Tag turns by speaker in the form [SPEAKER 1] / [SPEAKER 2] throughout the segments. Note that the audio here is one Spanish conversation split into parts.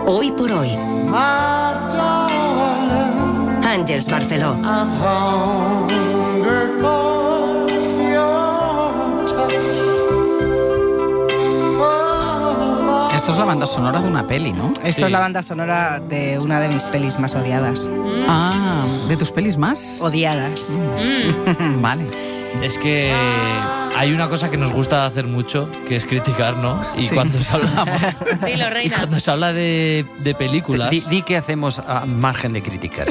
[SPEAKER 1] Hoy por hoy. Àngels Barceló.
[SPEAKER 2] Esto es la banda sonora de una peli, ¿no?
[SPEAKER 3] Esto es la banda sonora de una de mis pelis más odiadas.
[SPEAKER 2] Ah, ¿de tus pelis más?
[SPEAKER 3] Odiadas.
[SPEAKER 2] Vale.
[SPEAKER 4] Es que hay una cosa que nos gusta hacer mucho, que es criticar, ¿no? Y cuando hablamos...
[SPEAKER 5] Dilo, reina.
[SPEAKER 4] Cuando se habla de películas...
[SPEAKER 6] Di que hacemos a margen de criticar.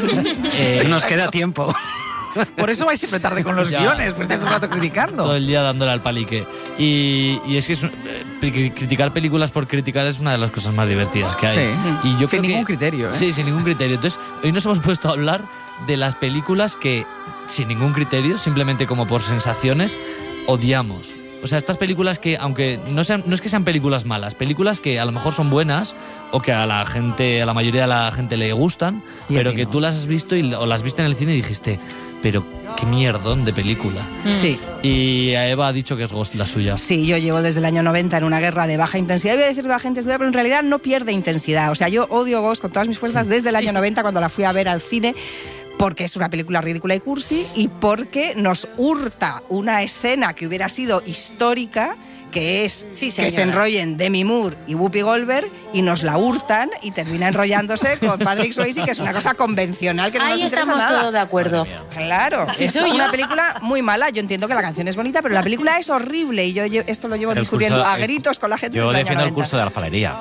[SPEAKER 6] No nos queda tiempo.
[SPEAKER 2] Por eso vais siempre tarde con los guiones, pues estáis un rato criticando.
[SPEAKER 4] Todo el día dándole al palique. Y es que criticar películas por criticar es una de las cosas más divertidas que hay.
[SPEAKER 2] Sí.
[SPEAKER 4] Y yo
[SPEAKER 2] sin ningún criterio, ¿eh?
[SPEAKER 4] Sí, sin ningún criterio. Entonces, hoy nos hemos puesto a hablar de las películas que, sin ningún criterio, simplemente como por sensaciones, odiamos. O sea, estas películas que, aunque no es que sean películas malas, películas que a lo mejor son buenas o que a la mayoría de la gente le gustan, pero que tú las has visto o las viste en el cine y dijiste, pero qué mierdón de película.
[SPEAKER 3] Sí.
[SPEAKER 4] Y Eva ha dicho que es Ghost la suya.
[SPEAKER 3] Sí, yo llevo desde el año 90 en una guerra de baja intensidad. Voy a decir de baja intensidad, pero en realidad no pierde intensidad. O sea, yo odio Ghost con todas mis fuerzas desde el año 90 cuando la fui a ver al cine, porque es una película ridícula y cursi y porque nos hurta una escena que hubiera sido histórica, que es que se enrollen Demi Moore y Whoopi Goldberg, y nos la hurtan y termina enrollándose con Patrick Swayze, que es una cosa convencional que no nos interesa nada.
[SPEAKER 5] Ahí estamos todos de acuerdo.
[SPEAKER 3] Claro, es una película muy mala. Yo entiendo que la canción es bonita, pero la película es horrible y yo esto lo llevo discutiendo a gritos con la gente.
[SPEAKER 6] Yo
[SPEAKER 3] desde el
[SPEAKER 6] defiendo
[SPEAKER 3] año
[SPEAKER 6] el curso de alfarería.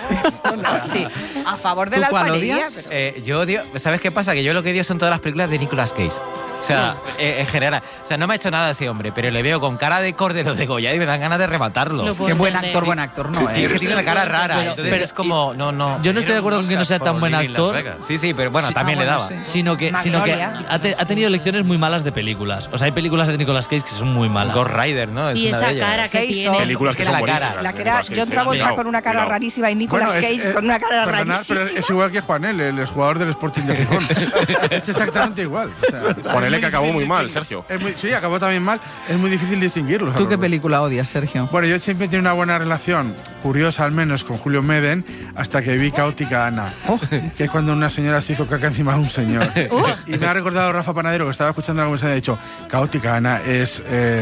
[SPEAKER 3] Sí, a favor de la alfarería. Pero...
[SPEAKER 6] yo odio... ¿Sabes qué pasa? Que yo lo que odio son todas las películas de Nicolas Cage. O sea, en general. O sea, no me ha hecho nada ese hombre, pero le veo con cara de Cordero de Goya y me dan ganas de rematarlo.
[SPEAKER 2] Qué buen actor, ¿no?
[SPEAKER 6] Es que tiene la cara rara. Entonces es como... No.
[SPEAKER 4] Yo no estoy de acuerdo con que no sea tan buen actor.
[SPEAKER 6] Sí, pero bueno, también le daba.
[SPEAKER 4] Sí. Sino que ha tenido lecciones muy malas de películas. O sea, hay películas de Nicolas Cage que son muy malas.
[SPEAKER 6] Ghost Rider, ¿no?
[SPEAKER 5] Y esa cara que tiene.
[SPEAKER 7] Películas que son buenísimas.
[SPEAKER 3] La que era John Travolta con una cara rarísima y Nicolas Cage con una cara rarísima.
[SPEAKER 7] Pero es igual que Juanel, el jugador del Sporting de Gijón. Es exactamente igual. O sea,
[SPEAKER 8] Juanel, que acabó muy mal, Sergio.
[SPEAKER 7] Sí, acabó también mal. Es muy difícil distinguirlos.
[SPEAKER 2] ¿Tú qué película odias, Sergio?
[SPEAKER 7] Bueno, yo siempre he tenido una buena relación, curiosa al menos, con Julio Meden, hasta que vi Caótica Ana, que es cuando una señora se hizo caca encima de un señor. Y me ha recordado Rafa Panadero, que estaba escuchando la conversación, y ha dicho, Caótica Ana es...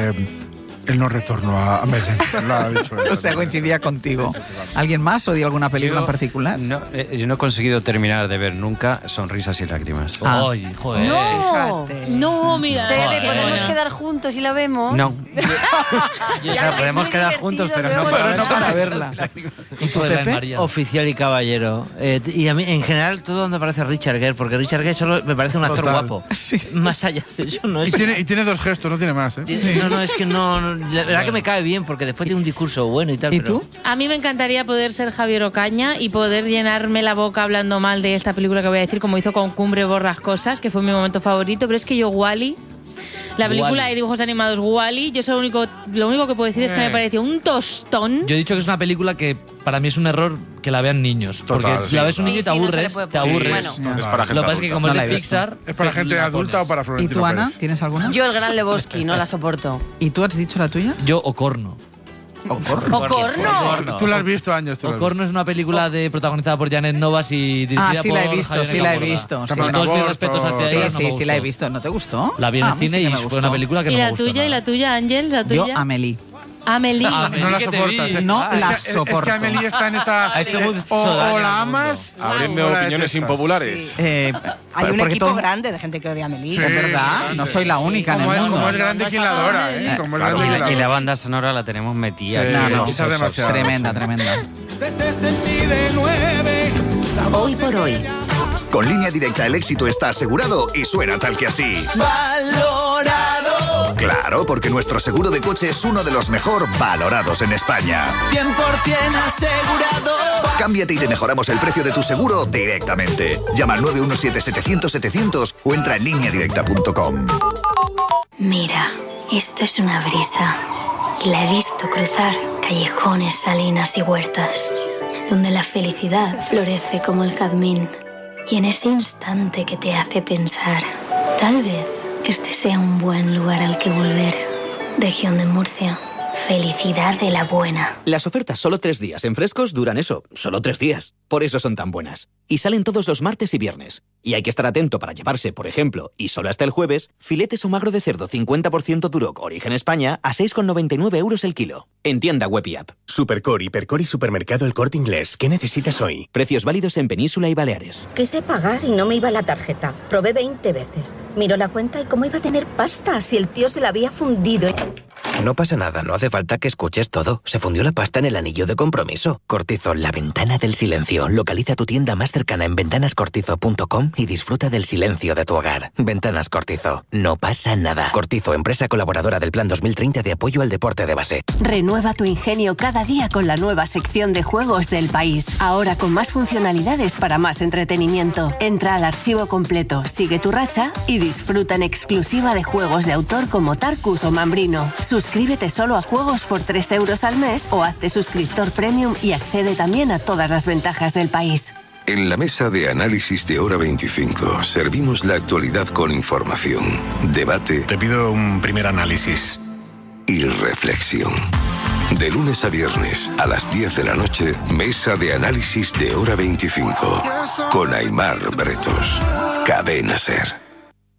[SPEAKER 7] el no retorno a Meden. Lo ha dicho él.
[SPEAKER 2] O sea, coincidía contigo. Sí. ¿Alguien más odia alguna película en particular?
[SPEAKER 6] No, yo no he conseguido terminar de ver nunca Sonrisas y Lágrimas.
[SPEAKER 4] ¡Ay, joder!
[SPEAKER 5] No, mira.
[SPEAKER 9] ¿Podemos quedar juntos y la vemos?
[SPEAKER 6] No. O sea, podemos quedar juntos, pero no para verla.
[SPEAKER 2] ¿Y tú, Pepe?
[SPEAKER 10] Oficial y caballero. Y a mí, en general, todo donde aparece Richard Gere, porque Richard Gere solo me parece un actor guapo. Sí. Más allá de eso, no es...
[SPEAKER 7] Y tiene dos gestos, no tiene más, ¿eh?
[SPEAKER 10] Sí. No, es que no... La verdad que me cae bien, porque después tiene un discurso bueno y tal.
[SPEAKER 2] ¿Y
[SPEAKER 10] pero...
[SPEAKER 2] tú?
[SPEAKER 5] A mí me encantaría poder ser Javier Ocaña y poder llenarme la boca hablando mal de esta película que voy a decir, como hizo con Cumbre Borrascosas, que fue mi momento favorito, pero es que yo Wall-E, la película de dibujos animados Wall-E, yo lo único que puedo decir es que me pareció un tostón.
[SPEAKER 4] Yo he dicho que es una película que para mí es un error que la vean niños.
[SPEAKER 7] Total,
[SPEAKER 4] porque si la ves un niño y te aburres, te aburres.
[SPEAKER 8] Bueno. Es para gente
[SPEAKER 4] Lo que pasa es que como es de Pixar...
[SPEAKER 7] ¿Es para gente adulta o para
[SPEAKER 2] ¿Y
[SPEAKER 7] Florentino
[SPEAKER 2] tú, Ana?
[SPEAKER 7] Pérez?
[SPEAKER 2] ¿Tienes alguna?
[SPEAKER 9] Yo, el Gran Lebowski, no la soporto.
[SPEAKER 2] ¿Y tú has dicho la tuya?
[SPEAKER 4] Yo, Ocorno.
[SPEAKER 9] ¡Ocorno!
[SPEAKER 7] Tú la has visto años.
[SPEAKER 4] Ocorno es una película protagonizada por Janet Novas y dirigida
[SPEAKER 2] sí
[SPEAKER 4] por
[SPEAKER 2] la he visto,
[SPEAKER 4] Javier
[SPEAKER 2] sí la he
[SPEAKER 4] Camorra.
[SPEAKER 2] visto.
[SPEAKER 4] Con todos mis respetos hacia ella,
[SPEAKER 2] Sí, la he visto. ¿No te gustó?
[SPEAKER 4] La vi en el cine y fue una película que no me gustó.
[SPEAKER 5] ¿Y la tuya, Ángel? ¿La tuya?
[SPEAKER 2] Yo, Amélie.
[SPEAKER 5] Amélie.
[SPEAKER 7] No la soportas.
[SPEAKER 2] No la soporto.
[SPEAKER 7] Es que Amélie está en esa... O la amas...
[SPEAKER 8] Abriendo opiniones impopulares.
[SPEAKER 3] Hay un equipo grande de gente que odia a Amélie.
[SPEAKER 7] Sí,
[SPEAKER 2] es verdad, no soy la única en el mundo.
[SPEAKER 7] Como es grande quien la adora, ¿eh? Como es grande quien la adora.
[SPEAKER 6] Y la banda sonora la tenemos metida.
[SPEAKER 7] Quizás demasiado.
[SPEAKER 2] Tremenda.
[SPEAKER 1] Hoy por hoy.
[SPEAKER 11] Con Línea Directa el éxito está asegurado y suena tal que así. ¡Valorado! Claro, porque nuestro seguro de coche es uno de los mejor valorados en España.
[SPEAKER 12] 100% asegurado.
[SPEAKER 11] Cámbiate y te mejoramos el precio de tu seguro directamente. Llama al 917-700-700 o entra en lineadirecta.com.
[SPEAKER 13] Mira, esto es una brisa. Y la he visto cruzar callejones, salinas y huertas, donde la felicidad florece como el jazmín. Y en ese instante que te hace pensar, tal vez este sea un buen lugar al que volver. Región de Murcia, felicidad de la buena.
[SPEAKER 14] Las ofertas solo 3 días en Frescos duran eso, solo 3 días. Por eso son tan buenas. Y salen todos los martes y viernes. Y hay que estar atento para llevarse, por ejemplo, y solo hasta el jueves, filetes o magro de cerdo 50% Duroc Origen España a 6,99 € el kilo. En tienda web y app.
[SPEAKER 15] Supercore, Hipercore y Supermercado El Corte Inglés. ¿Qué necesitas hoy?
[SPEAKER 14] Precios válidos en Península y Baleares.
[SPEAKER 16] Quise pagar y no me iba la tarjeta. Probé 20 veces. Miró la cuenta y cómo iba a tener pasta si el tío se la había fundido.
[SPEAKER 15] No pasa nada, no hace falta que escuches todo. Se fundió la pasta en el anillo de compromiso. Cortizo, la ventana del silencio. Localiza tu tienda más cercana en ventanascortizo.com y disfruta del silencio de tu hogar. Ventanas Cortizo. No pasa nada. Cortizo, empresa colaboradora del Plan 2030 de apoyo al deporte de base.
[SPEAKER 17] Renueva tu ingenio cada día con la nueva sección de juegos del país. Ahora con más funcionalidades para más entretenimiento. Entra al archivo completo, sigue tu racha y disfruta en exclusiva de juegos de autor como Tarkus o Mambrino. Suscríbete solo a juegos por 3 € al mes o hazte suscriptor premium y accede también a todas las ventajas del país.
[SPEAKER 18] En la mesa de análisis de Hora 25 servimos la actualidad con información, debate. Te pido un primer análisis. Y reflexión. De lunes a viernes a las 10 de la noche, mesa de análisis de Hora 25 con Aimar Bretos. Cadena SER.